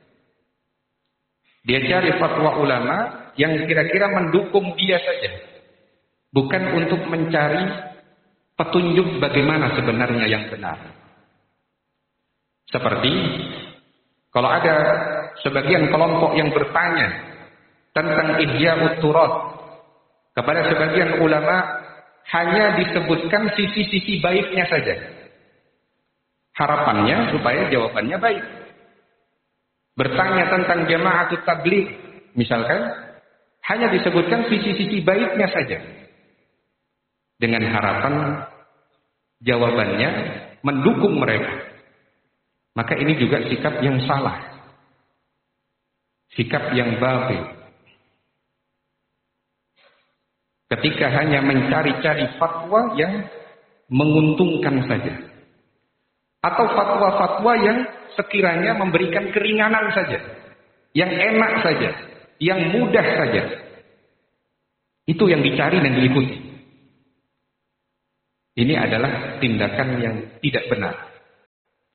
Dia cari fatwa ulama yang kira-kira mendukung dia saja, bukan untuk mencari petunjuk bagaimana sebenarnya yang benar. Seperti kalau ada sebagian kelompok yang bertanya tentang Ihya'ut Turath kepada sebagian ulama, hanya disebutkan sisi-sisi baiknya saja. Harapannya supaya jawabannya baik. Bertanya tentang Jama'atut Tabligh misalkan, hanya disebutkan sisi-sisi baiknya saja, dengan harapan jawabannya mendukung mereka. Maka ini juga sikap yang salah, sikap yang batil. Ketika hanya mencari-cari fatwa yang menguntungkan saja, atau fatwa-fatwa yang sekiranya memberikan keringanan saja, yang enak saja, yang mudah saja. Itu yang dicari dan diikuti. Ini adalah tindakan yang tidak benar.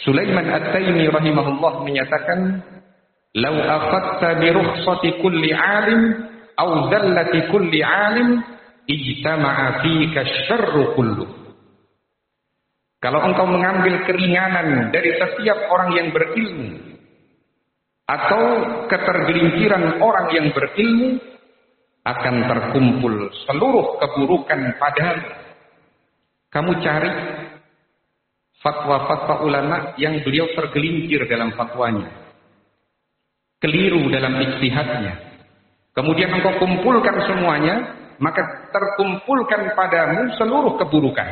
Sulaiman At-Taimi rahimahullah menyatakan, "Lau akhadta bi rukhsati kulli 'alim aw dallati kulli 'alim, ijtama'a fika syarru kullu." Kalau engkau mengambil keringanan dari setiap orang yang berilmu atau ketergelinciran orang yang berilmu, akan terkumpul seluruh keburukan padamu. Kamu cari fatwa-fatwa ulama yang beliau tergelincir dalam fatwanya, keliru dalam ijtihadnya, kemudian engkau kumpulkan semuanya, maka terkumpulkan padamu seluruh keburukan.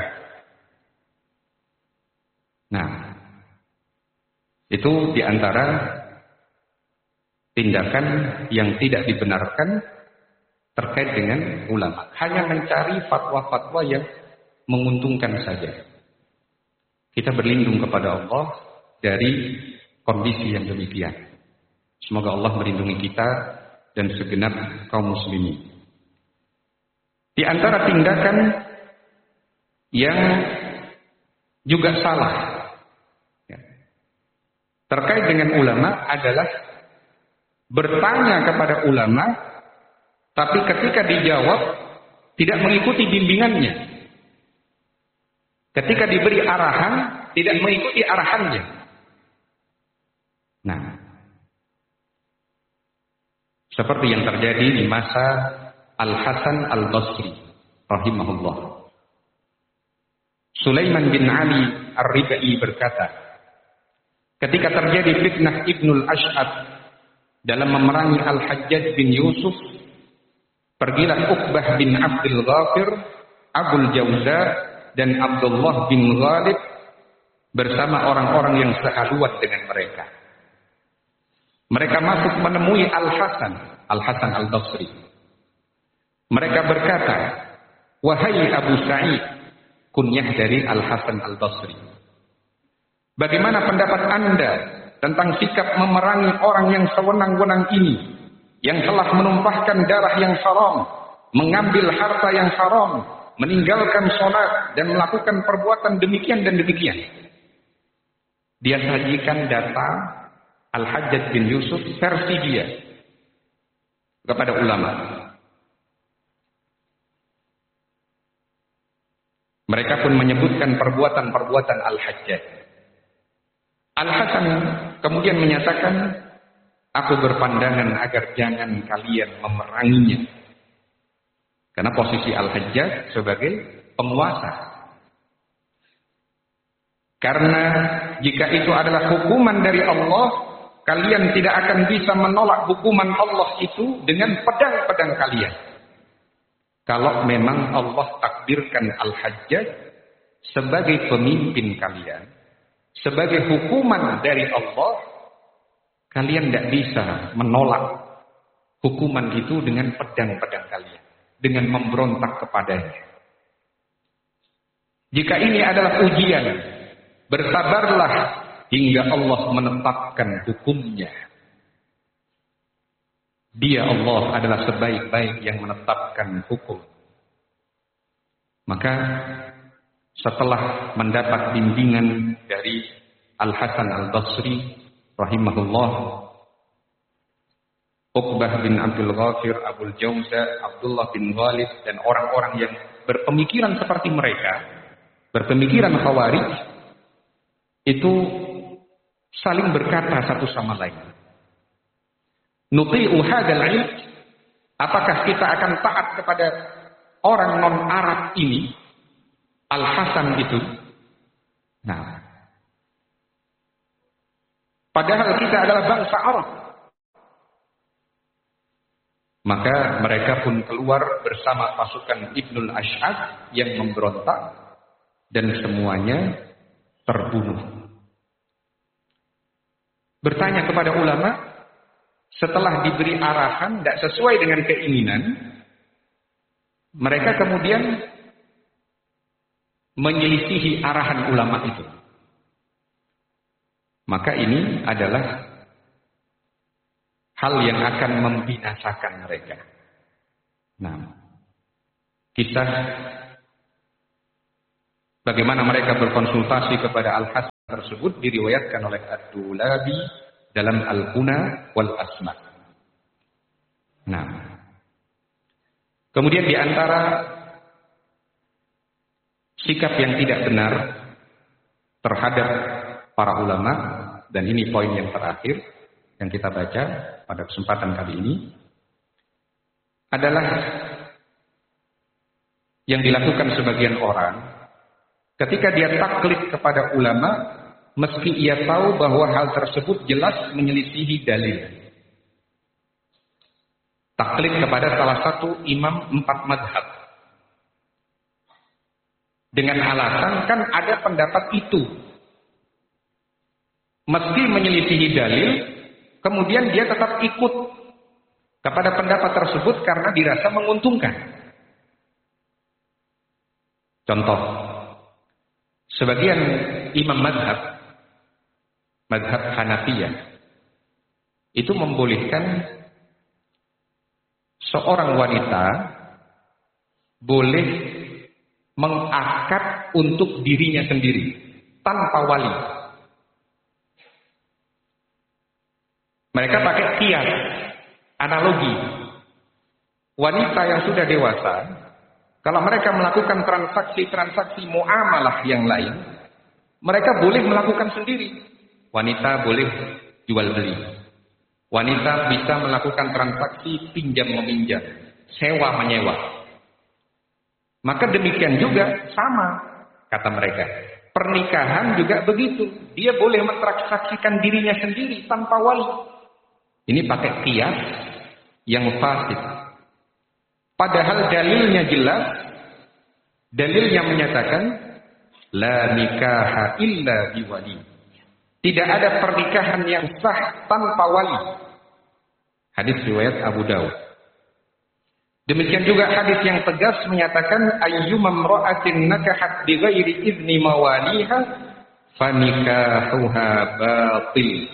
Nah, itu diantara tindakan yang tidak dibenarkan terkait dengan ulama. Hanya mencari fatwa-fatwa yang menguntungkan saja. Kita berlindung kepada Allah dari kondisi yang demikian. Semoga Allah melindungi kita dan segenap kaum muslimin. Di antara tindakan yang juga salah ya, terkait dengan ulama adalah bertanya kepada ulama, tapi ketika dijawab tidak mengikuti bimbingannya. Ketika diberi arahan tidak mengikuti arahannya. Nah, seperti yang terjadi di masa Al-Hasan Al-Basri rahimahullah. Sulaiman bin Ali Ar-Ribai berkata, ketika terjadi fitnah Ibnul Ash'ab dalam memerangi Al-Hajjaj bin Yusuf, pergilah Uqbah bin Abdul Ghafir, Abul Jawza, dan Abdullah bin Ghalib bersama orang-orang yang sehaluat dengan mereka. Mereka masuk menemui Al-Hasan, Al-Hasan Al-Basri. Mereka berkata, "Wahai Abu Sa'id," kunyah dari Al-Hasan Al-Basri, "bagaimana pendapat Anda tentang sikap memerangi orang yang sewenang-wenang ini, yang telah menumpahkan darah yang haram, mengambil harta yang haram, meninggalkan sholat, dan melakukan perbuatan demikian dan demikian?" Dia sajikan data Al-Hajjaj bin Yusuf versi dia kepada ulama. Mereka pun menyebutkan perbuatan-perbuatan Al-Hajjaj. Al-Hasan kemudian menyatakan, "Aku berpandangan agar jangan kalian memeranginya." Karena posisi Al-Hajjaj sebagai penguasa. Karena jika itu adalah hukuman dari Allah, kalian tidak akan bisa menolak hukuman Allah itu dengan pedang-pedang kalian. Kalau memang Allah takdirkan Al-Hajjaj sebagai pemimpin kalian, sebagai hukuman dari Allah, kalian tidak bisa menolak hukuman itu dengan pedang-pedang kalian, dengan memberontak kepadanya. Jika ini adalah ujian, bersabarlah hingga Allah menetapkan hukumnya. Dia Allah adalah sebaik-baik yang menetapkan hukum. Maka setelah mendapat bimbingan dari Al-Hasan Al-Basri rahimahullah, Uqbah bin Abdul Ghafir, Abul Jawza, Abdullah bin Ghalib, dan orang-orang yang berpemikiran seperti mereka, berpemikiran Khawarij, itu saling berkata satu sama lain, "Nuti'u hadzal 'ilm," apakah kita akan taat kepada orang non-Arab ini, Al-Hasan itu? Nah, padahal kita adalah bangsa Arab. Maka mereka pun keluar bersama pasukan Ibnul Ash'ab yang memberontak, dan semuanya terbunuh. Bertanya kepada ulama, setelah diberi arahan tidak sesuai dengan keinginan, mereka kemudian menyelisihi arahan ulama itu. Maka ini adalah hal yang akan membinasakan mereka. Nah, kisah bagaimana mereka berkonsultasi kepada Al-Hasan tersebut diriwayatkan oleh Ad-Dulabi dalam Al-Kuna wal Asma. Nah, kemudian di antara sikap yang tidak benar terhadap para ulama, dan ini poin yang terakhir yang kita baca pada kesempatan kali ini, adalah yang dilakukan sebagian orang ketika dia taklid kepada ulama, meski ia tahu bahwa hal tersebut jelas menyelisihi dalil. Taklid kepada salah satu imam empat madhab dengan alasan kan ada pendapat itu, meski menyelisihi dalil, kemudian dia tetap ikut kepada pendapat tersebut karena dirasa menguntungkan. Contoh, sebagian imam madhab, madhab Hanafiyah, itu membolehkan seorang wanita boleh mengakad untuk dirinya sendiri tanpa wali. Mereka pakai qiyas, analogi. Wanita yang sudah dewasa, kalau mereka melakukan transaksi-transaksi muamalah yang lain, mereka boleh melakukan sendiri. Wanita boleh jual beli. Wanita bisa melakukan transaksi pinjam-meminjam, sewa-menyewa. Maka demikian juga sama, kata mereka. Pernikahan juga begitu. Dia boleh mentransaksikan dirinya sendiri tanpa wali. Ini pakai qiyas yang fasid. Padahal dalilnya jelas. Dalilnya menyatakan la nikaha illa biwali. Tidak ada pernikahan yang sah tanpa wali. Hadis riwayat Abu Dawud. Demikian juga hadis yang tegas menyatakan ayyuma imra'atin nakahat bighairi idzni mawaliha fanikahuha batil.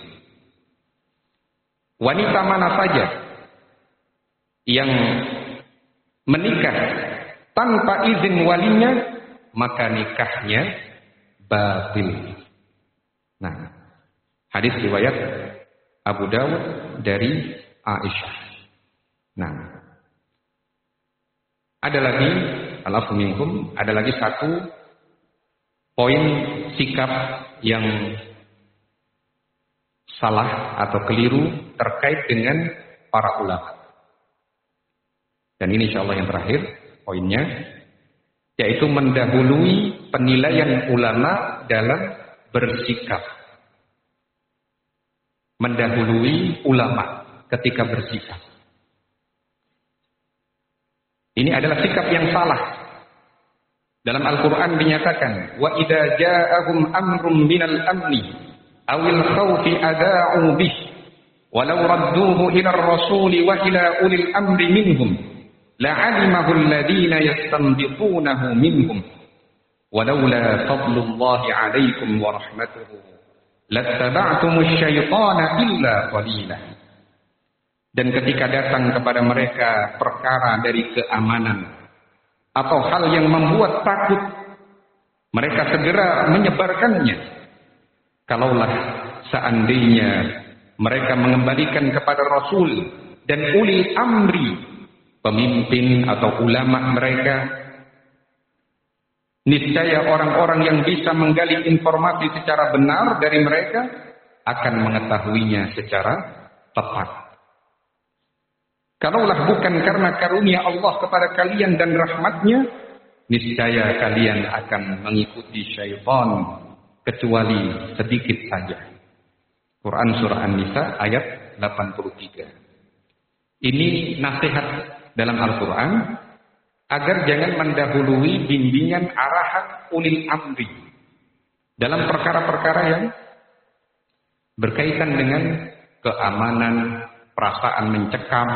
Wanita mana saja yang menikah tanpa izin walinya, maka nikahnya batil. Nah, hadis riwayat Abu Dawud dari Aisyah. Nah, ada lagi, alafu minkum, ada lagi satu poin sikap yang salah atau keliru terkait dengan para ulama. Dan ini insyaallah yang terakhir poinnya, yaitu mendahului penilaian ulama dalam bersikap. Mendahului ulama ketika bersikap. Ini adalah sikap yang salah. Dalam Al-Quran dinyatakan, wa idza ja'ahum amrun minal amni awil khawfi ada'u bih walau radduhu ila ar-rasuli wa ila ulil amri minhum la'alimahu alladhina yastanbitunahu minhum walaula fadlullahi 'alaikum wa rahmatuhu lattaba'tumush syaitana illa qalila. Dan ketika datang kepada mereka perkara dari keamanan atau hal yang membuat takut, mereka segera menyebarkannya. Kalaulah seandainya mereka mengembalikan kepada Rasul dan ulil amri, pemimpin atau ulama mereka, niscaya orang-orang yang bisa menggali informasi secara benar dari mereka akan mengetahuinya secara tepat. Kalaulah bukan karena karunia Allah kepada kalian dan rahmatnya, niscaya kalian akan mengikuti syaitan kecuali sedikit saja. Quran Surah An-Nisa ayat delapan puluh tiga. Ini nasihat dalam Al-Quran agar jangan mendahului bimbingan arahan ulil amri dalam perkara-perkara yang berkaitan dengan keamanan, perasaan mencekam,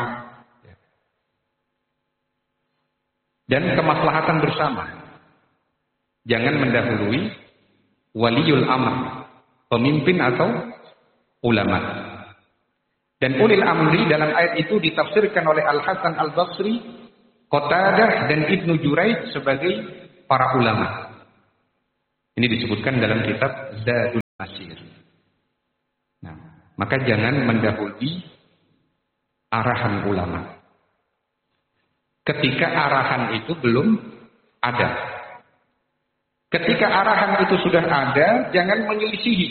dan kemaslahatan bersama. Jangan mendahului waliul amr, pemimpin atau ulama. Dan ulil amri dalam ayat itu ditafsirkan oleh Al-Hasan Al-Basri, Qatadah dan Ibnu Juraij sebagai para ulama. Ini disebutkan dalam kitab Zadul Nasir. Nah, maka jangan mendahului arahan ulama. Ketika arahan itu belum ada. Ketika arahan itu sudah ada, jangan menyelisihi.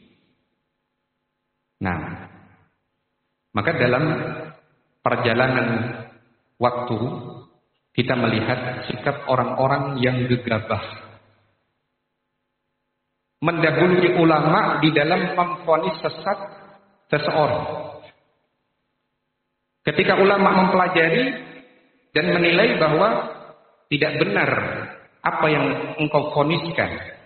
Nah, maka dalam perjalanan waktu kita melihat sikap orang-orang yang gegabah mendahului ulama di dalam memvonis sesat seseorang. Ketika ulama mempelajari dan menilai bahwa tidak benar apa yang engkau voniskan,